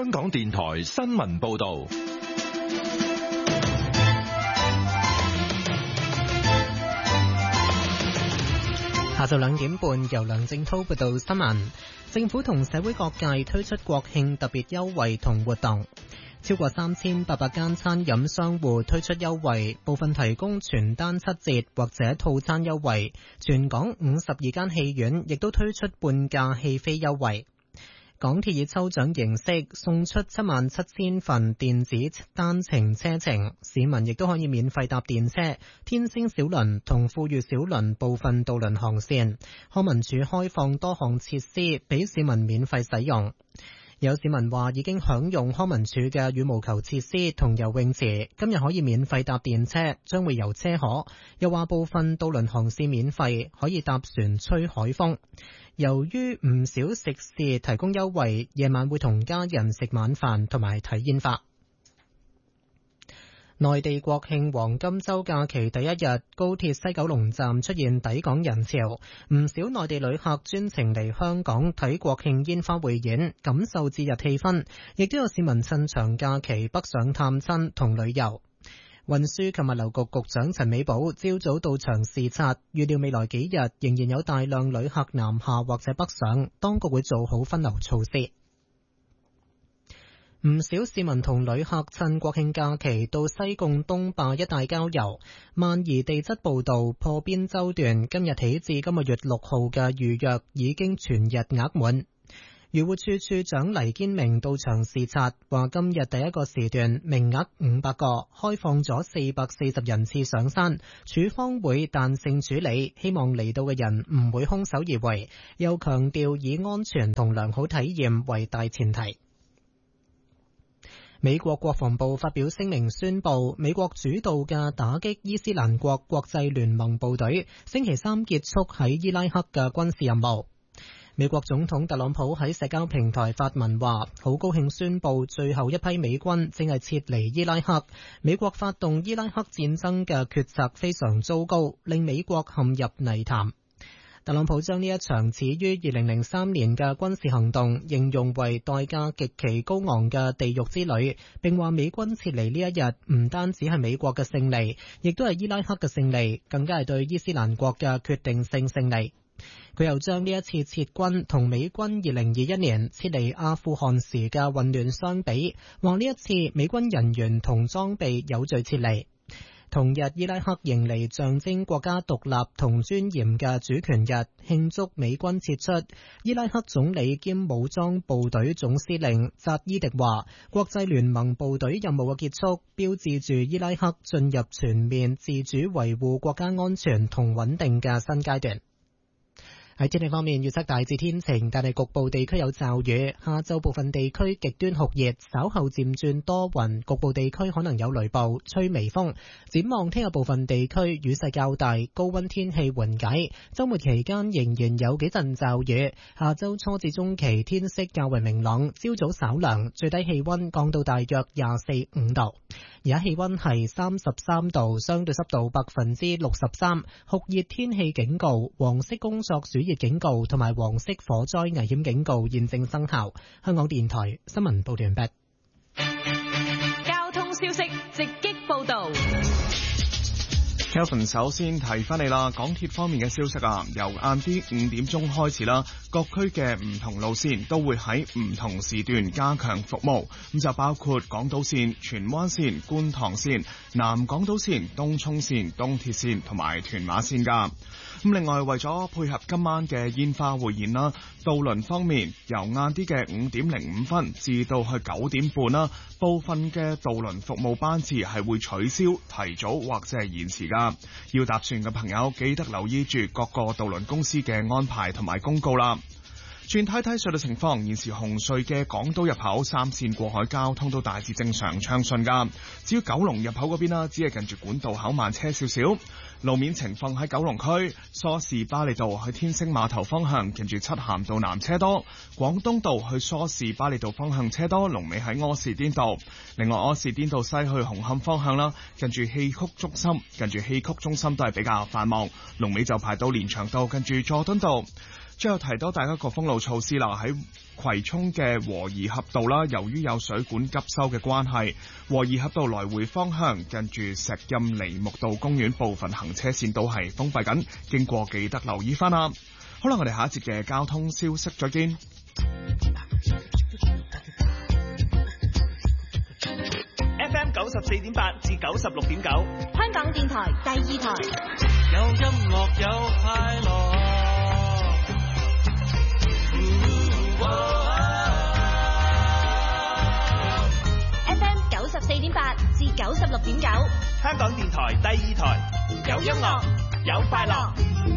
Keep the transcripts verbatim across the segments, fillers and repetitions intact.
香港電台新聞報道。 下晝兩點半，由梁正濤報道新聞。政府同社會各界推出國慶特別優惠同活動，超過三千八百間餐飲商戶推出優惠，部分提供全單七折或者套餐優惠。全港五十二間戲院亦都推出半價戲飛優惠。港鐵以抽獎形式送出七萬七千份電子單程車程，市民亦都可以免費搭電車、天星小輪同富裕小輪部分渡輪航線。康文署開放多項設施俾市民免費使用。有市民話已經享用康文署嘅羽毛球設施同游泳池，今日可以免費搭電車，將會遊車河。又話部分渡輪航線免費，可以搭船吹海風。由於唔少食肆提供優惠，夜晚會同家人食晚飯同埋睇煙花。內地國慶黃金週假期第一日，高鐵西九龍站出現抵港人潮，唔少內地旅客專程嚟香港睇國慶煙花匯演，感受節日氣氛，亦都有市民趁長假期北上探親同旅遊。運輸及物流局局長陳美寶朝早到場視察，預料未來幾日仍然有大量旅客南下或者北上，當局會做好分流措施。唔少市民同旅客趁國慶假期到西貢東壩一帶郊遊。萬宜地質報道，破邊洲段今日起至今個月六號嘅預約已經全日額滿。漁護處處長黎堅明到場視察，話今日第一個時段名額五百個，開放咗四百四十人次上山，處方會彈性處理，希望嚟到嘅人唔會空手而回。又強調以安全同良好體驗為大前提。美國國防部發表聲明宣布，美國主導嘅打擊伊斯蘭國國際聯盟部隊星期三結束喺伊拉克嘅軍事任務。美國總統特朗普喺社交平台發文話，好高興宣布最後一批美軍正係撤離伊拉克。美國發動伊拉克戰爭嘅決策非常糟糕，令美國陷入泥潭。特朗普將呢一場始於二零零三年嘅軍事行動形容為代價極其高昂嘅地獄之旅，並話美軍撤離呢一日唔單止係美國嘅勝利，亦都係伊拉克嘅勝利，更加係對伊斯蘭國嘅決定性勝利。佢又將呢一次撤軍同美軍二零二一年撤離阿富汗時嘅混亂相比，話呢一次美軍人員同裝備有序撤離。同日，伊拉克迎嚟象徵國家獨立同尊嚴嘅主權日，慶祝美軍撤出。伊拉克總理兼武裝部隊總司令扎伊迪話，國際聯盟部隊任務嘅結束，標誌住伊拉克進入全面自主維護國家安全同穩定嘅新階段。喺天氣方面，預測大致天晴，但係局部地區有驟雨。下晝部分地區極端酷熱，稍後漸轉多雲，局部地區可能有雷暴，吹微風。展望聽日部分地區雨勢較大，高溫天氣緩解。週末期間仍然有幾陣驟雨。下週初至中期天色較為明朗，朝早稍涼，最低氣溫降到大約廿四五度。而家氣溫係三十三度，相對濕度百分之六十三，酷熱天氣警告、黃色工作暑熱警告同埋黃色火災危險警告現正生效。香港電台新聞報道完畢。 交通消息直擊報道。 Kelvin 首先提翻你啦，港鐵方面嘅消息啊，由晏啲五點鐘開始啦，各區嘅唔同路線都會喺唔同時段加強服務，咁就包括港島線、荃灣線、觀塘線、南港島線、東涌線、東鐵線同埋屯馬線噶。咁另外為咗配合今晚嘅煙花匯演啦，渡輪方面由晏啲嘅五點零五分至到去九點半啦，部分嘅渡輪服務班次係會取消、提早或者係延遲噶。要搭船嘅朋友記得留意住各個渡輪公司嘅安排同埋公告啦。轉睇睇隧道情況，現時紅隧嘅港島入口三線過海交通都大致正常暢順噶。至於九龍入口嗰邊啦，只係近住管道口慢車少少。路面情況喺九龍區梳士巴利道去天星碼頭方向，近住漆咸道南車多；廣東道去梳士巴利道方向車多，龍尾喺柯士甸道。另外柯士甸道西去紅磡方向啦，近住戲曲中心，近住戲曲中心都係比較繁忙，龍尾就排到連翔道近住佐敦道。 最後提多大家個封路措施啦，喺葵涌嘅和宜合道啦，由於有水管急修嘅關係，和宜合道來回方向近住石蔭梨木道公園部分行車線都係封閉緊，經過記得留意翻啦。好啦，我哋下一節嘅交通消息再見。 F M 九十四點八至九十六點九， 香港電台第二台， 有音樂有快樂。 F M 九十四點八至九十六點九， 香港電台第二台，有音樂有快樂。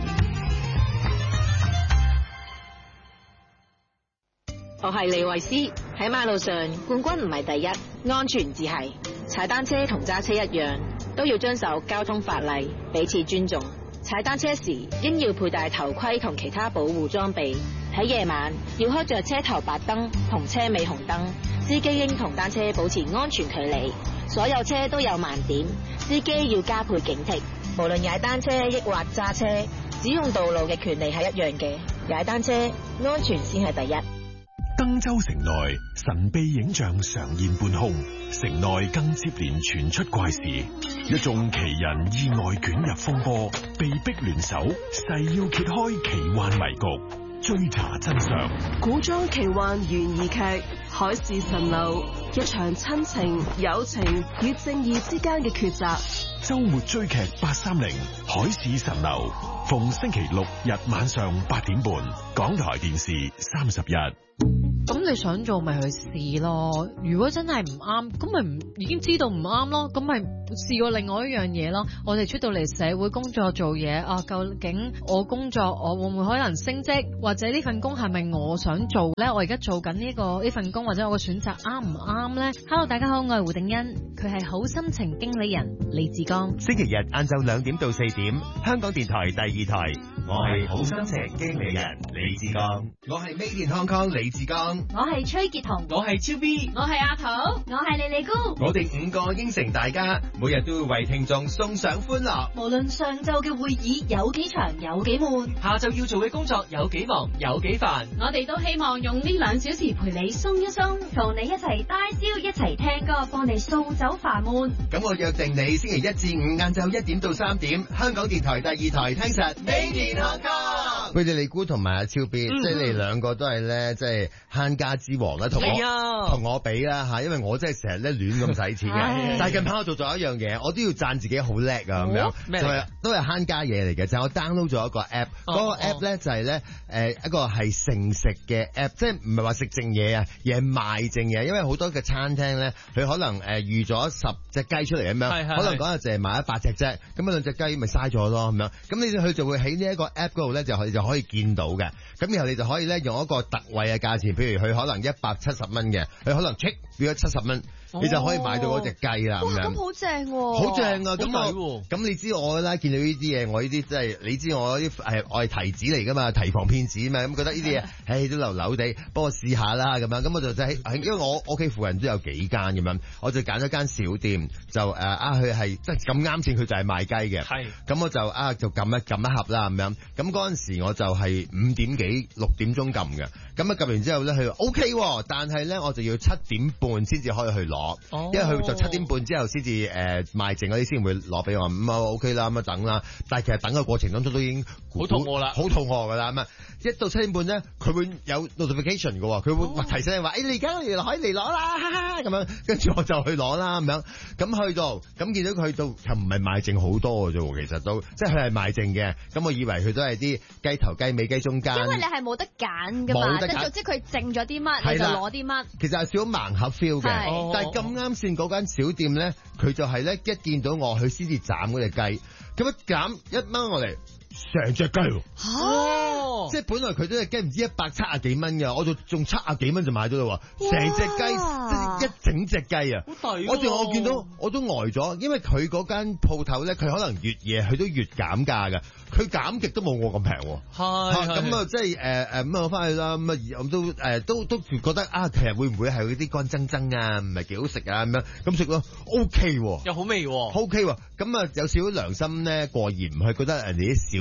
我係李慧詩，喺馬路上冠軍唔係第一，安全至係。踩單車同揸車一樣，都要遵守交通法例，彼此尊重。踩單車時應要佩戴頭盔同其他保護裝備。喺夜晚要開着車頭白燈同車尾紅燈，司機應同單車保持安全距離。所有車都有盲點，司機要加倍警惕。無論踩單車抑或揸車，使用道路嘅權利係一樣嘅。踩單車安全先係第一。 登州城內神秘影像常現半空，城內更接連傳出怪事，一眾奇人意外捲入風波，被逼聯手，誓要揭開奇幻迷局，追查真相。 古裝奇幻懸疑劇《海市蜃樓》，一場親情、友情與正義之間嘅抉擇。 周末追劇八三零《海市蜃樓》，逢星期六日晚上八點半，港台電視三十一。 咁你想做咪去試咯，如果真係唔啱，咁咪唔已經知道唔啱咯，咁咪試過另外一樣嘢咯。我哋出到嚟社會工作做嘢啊，究竟我工作我會唔會可能升職，或者呢份工係咪我想做呢？我而家做緊呢個呢份工或者我嘅選擇啱唔啱呢？ Hello 大家好，我係胡定欣，佢係好心情經理人李志剛。 星期日晏晝兩點到四點，香港電台第二台，我係好心情經理人李志剛，我係 Made in Hong Kong 李志剛， 我係崔潔彤， 我係超 B， 我係阿桃，我係莉莉姑。 我哋五個應承大家，每日都會為聽眾送上歡樂。 無論上晝嘅會議有幾長有幾悶， 下晝要做嘅工作有幾忙有幾煩， 我哋都希望用呢兩小時陪你鬆一鬆，同你一齊帶燒，一齊聽歌，幫你掃走煩悶。 咁我約定你星期一至五晏晝一點到三點，香港電台第二台聽實 Made in Hong Kong。 佢哋利姑同埋阿超 B，、嗯、即係你哋兩個都係咧，即係慳家之王啦，同我同我比啦嚇，因為我真係成日咧亂咁使錢嘅。但係近排我做咗一樣嘢，我都要讚自己好叻啊咁樣，就係都係慳家嘢嚟嘅。就係、是、我 download 咗一個 app，嗰、哦、個 app 咧就係咧誒一個係剩食嘅 app，即係唔係話食剩嘢啊，而係賣剩嘢。因為好多嘅餐廳咧，佢可能誒預咗十隻雞出嚟咁樣，可能嗰日就係賣一百隻啫，咁啊兩隻雞咪嘥咗咯咁樣。咁你佢就會喺呢一個 app 嗰度咧就可以就可以見到嘅。咁然後你就可以咧用一個特惠嘅價錢，譬如佢可能一百七十蚊嘅，佢可能 check 變咗七十蚊。你就可以買到嗰隻雞啦，咁樣咁好正喎， 好正啊！咁我咁你知我啦，見到呢啲嘢，我呢啲真係你知我啲係我係提子嚟噶嘛，提防騙子嘛，咁覺得呢啲嘢，唉都流流地，幫我試下啦咁樣，咁我就就喺，因為我屋企附近都有幾間咁樣，我就揀咗間小店，就誒啊佢係即係咁啱先，佢就係賣雞嘅，係，咁我就啊就撳一撳一盒啦咁樣，咁嗰陣時我就係五點幾六點鐘撳嘅，咁啊撳完之後咧佢話 O K， 但係咧我就要七點半先至可以去攞。哦、因為佢就七點半之後先至誒賣剩嗰啲先會攞俾我，咁啊 OK 啦，咁啊等啦。但係其實等嘅過程當中都已經好肚餓啦，好肚餓噶啦咁啊！一到七點半咧，佢會有 notification 嘅，佢會提醒你話：誒、哦欸、你而家可以嚟攞啦，哈哈咁樣。跟住我就去攞啦咁樣。咁去到咁見到佢到又唔係賣剩好多嘅啫，其實都即係佢係賣剩嘅。咁我以為佢都係啲雞頭雞尾雞中間。因為你係冇得揀㗎嘛，即係總之佢剩咗啲乜你就攞啲乜。其實係少盲盒 feel 嘅，但係咁啱先嗰間小店咧，佢就係咧一見到我，佢先至斬嗰隻雞，咁一斬一掹我嚟，成隻雞喎，哦，即係本來佢都隻雞唔知一百七啊幾蚊嘅，我就仲七啊幾蚊就買咗啦，成隻雞即係一整隻雞啊，好抵！我哋我見到我都呆咗，因為佢嗰間鋪頭咧，佢可能越夜佢都越減價嘅。佢減極都冇我咁平喎，係咁啊，即係誒誒咁啊，我翻去啦，咁啊，我都誒、呃、都都覺得啊，其實會唔會係嗰啲乾爭爭啊，唔係幾好食啊咁樣，咁食咯 O K 喎， 又好味喎 ，O K 喎，咁啊有少少良心咧過意唔去，覺得人哋啲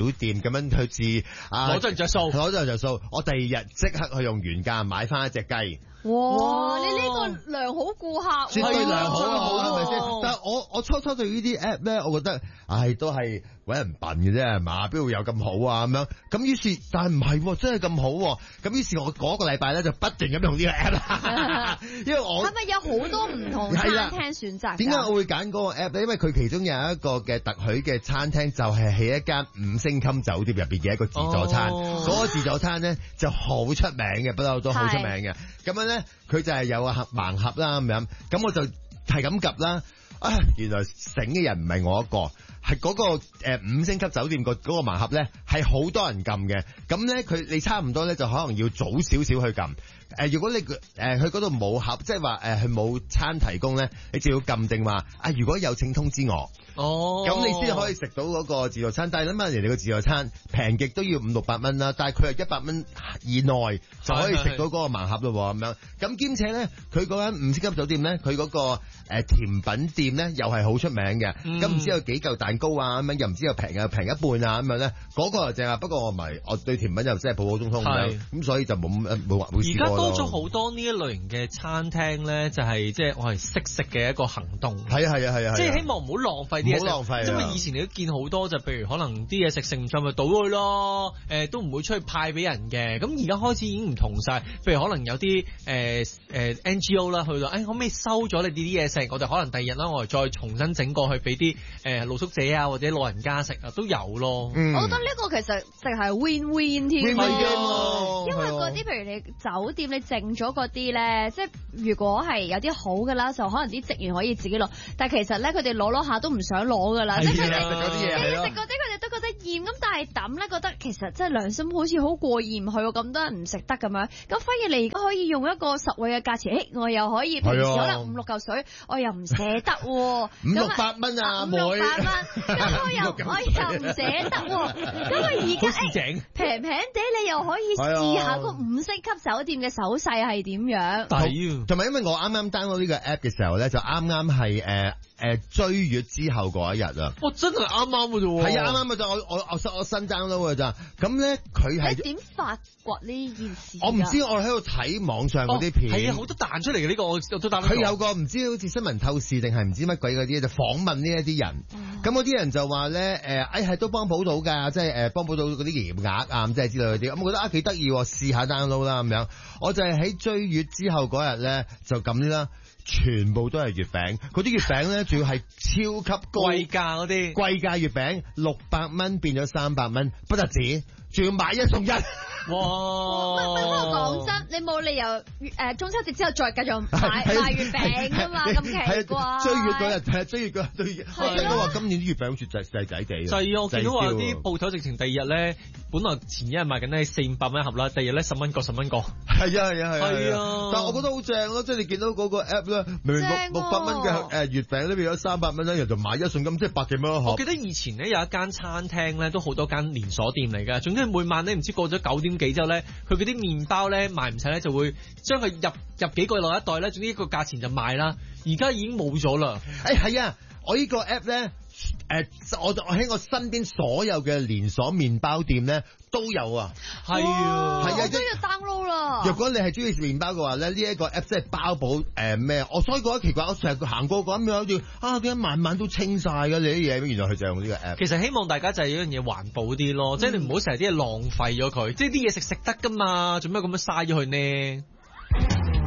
小店咁樣去自啊攞盡着數， 攞盡着數，我第二日即刻去用原價買翻一隻雞。 哇！你呢個良好顧客， 絕對良好啊，係咪先？ 哦、 但係我我初初對呢啲 app 咧，我覺得唉都係搵人笨嘅啫，係嘛？邊度有咁好啊？咁樣咁於是，但係唔係真係咁好、啊，咁於是我嗰個禮拜咧就不斷咁用呢個 app 啦，因為我係咪有好多唔同餐廳選擇？ 點解我會揀嗰個 app 咧？因為佢其中有一個嘅特許嘅餐廳就係喺一間五星級酒店入邊嘅一個自助餐，嗰、哦、個自助餐咧就好出名嘅，不嬲都好出名嘅。咁樣咧，佢就係有個盒盲盒啦咁樣，咁我就係咁及啦。啊，原來醒嘅人唔係我一個，係嗰、嗰個誒、呃、五星級酒店個嗰個盲盒咧，係好多人撳嘅。咁咧，佢你差唔多咧，就可能要早少少去撳。誒、呃，如果你誒去嗰度冇盒，即係話誒佢冇餐提供咧，你就要撳定話啊，如果有請通知我。哦，咁你先可以食到嗰個自助餐。但係諗下人哋個自助餐平極都要五六百蚊啦，但係佢係一百蚊以內就可以食到嗰個盲盒咯咁樣。咁兼且咧，佢嗰間五星級酒店咧，佢嗰、嗰個誒、呃、甜品店咧又係好出名嘅。咁唔、嗯、知有幾嚿蛋糕啊咁樣，又唔知又平又平一半啊咁樣咧，嗰、嗰個就正啊。不過我唔係，我對甜品又真係普普通通咁樣，咁所以就冇冇話會試過咯。 而家多咗好多呢一類型嘅餐廳咧，就係即係我係識食嘅一個行動。 係啊係啊係啊， 即係希望唔好浪費。 唔好浪費， 因為以前你都見好多就譬如可能啲嘢食剩唔晒咪倒去咯，誒、呃、都唔會出去派俾人嘅。咁而家開始已經唔同晒，譬如可能有啲誒誒 N G O 啦，去到誒可唔可以收咗你哋啲嘢食？我哋可能第二日啦，我哋再重新整過去俾啲誒露宿者啊或者老人家食啊都有咯。 嗯、我覺得呢個其實淨係 win win 添，因為嗰啲譬如你酒店你剩咗嗰啲咧，即係如果係有啲好嘅啦，就可能啲職員可以自己攞，但係其實咧佢哋攞攞下都唔想攞噶啦。即係佢哋食嗰啲嘢，食嗰啲佢哋都覺得厭，咁但係抌咧覺得其實真係良心好似好過意唔去喎，咁多人唔食得咁樣，咁反而你而家可以用一個實惠嘅價錢，誒我又可以平時可能五六嚿水，我又唔捨得喎， 五六百蚊啊， 五六百蚊，咁我又我又唔捨得喎，咁我而家誒平平地你又可以試下個五星級酒店嘅手勢係點樣？ 抵，同埋因為我啱啱 download 呢個 app 嘅時候咧，就啱啱係誒誒追月之後嗰一日啊！ 我真係啱啱嘅啫喎， 係啊啱啱嘅咋，我我我新我新 download 嘅咋，咁咧佢係點發掘呢件事？ 我唔知，我喺度睇網上嗰啲片， 係啊好多彈出嚟嘅呢個，我都彈。 佢有個唔知好似新聞透視定係唔知乜鬼嗰啲，就訪問呢一啲人，咁嗰啲人就話咧誒，誒係都幫補到㗎，即係誒幫補到嗰啲營業額啊，即係之類嗰啲，咁我覺得啊幾得意喎，試下 download 啦咁樣，我就係喺追月之後嗰日咧就咁啦。全部都係月餅，嗰啲月餅咧，仲要係超級高貴價嗰啲貴價月餅，六百蚊變咗三百蚊，不得止，仲要買一送一。哇！ 不不過講真，你冇理由誒中秋節之後再繼續買買月餅㗎嘛，咁奇怪。 追月嗰日係追月嗰日都，我聽到話今年啲月餅好似細細仔地。 就係我見到話啲鋪頭直情第二日咧，本來前一日賣緊咧四五百蚊一盒啦，第二日咧十蚊個十蚊個。係啊係啊係啊！ 係啊！ 但係我覺得好正咯，即係你見到嗰個 app 咧，明明六六百蚊嘅誒月餅咧變咗三百蚊咧，人就買一送咁，即係百幾蚊一盒。 我記得以前咧有一間餐廳咧，都好多間連鎖店嚟㗎，總之每晚咧唔知過咗九點幾之後咧，佢嗰啲麵包咧賣唔晒咧，就會將佢入入幾個落一袋咧，總之一個價錢就賣啦。而家已經冇咗啦。 誒係啊，我呢個 app 咧。誒，我我喺我身邊所有嘅連鎖麵包店咧都有啊， 係啊， 係啊，都要 download 啦。 若果你係中意食麵包嘅話咧，呢、這、一個 app 真係包保誒咩？我所以覺得奇怪，我成日行過咁樣，好似啊點解晚晚都清晒嘅你啲嘢？原來佢就用呢個 app。 其實希望大家就係有樣嘢環保啲咯，嗯、即係你唔好成日啲嘢浪費咗佢，即係啲嘢食食得噶嘛，做咩咁樣嘥咗佢呢？